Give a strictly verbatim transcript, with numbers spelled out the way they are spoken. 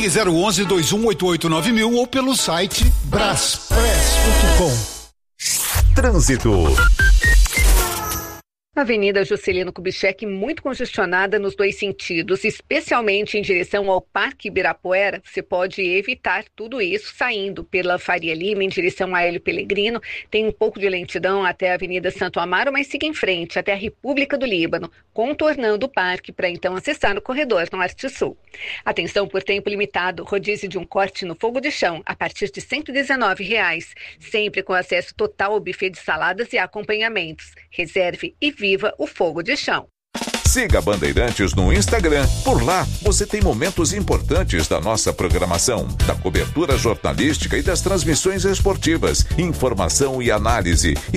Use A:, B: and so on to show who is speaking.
A: Ligue zero onze, dois um oito oito, nove mil ou pelo site braspress ponto com.
B: Trânsito.
C: Avenida Juscelino Kubitschek muito congestionada nos dois sentidos, especialmente em direção ao Parque Ibirapuera. Você pode evitar tudo isso saindo pela Faria Lima em direção a Hélio Pellegrino. Tem um pouco de lentidão até a Avenida Santo Amaro, mas siga em frente até a República do Líbano, contornando o parque para então acessar o corredor Norte-Sul. Atenção por tempo limitado, rodízio de um corte no fogo de chão a partir de cento e dezenove reais, sempre com acesso total ao buffet de saladas e acompanhamentos. Reserve e viva o fogo de chão.
B: Siga Bandeirantes no Instagram. Por lá, você tem momentos importantes da nossa programação, da cobertura jornalística e das transmissões esportivas, informação e análise.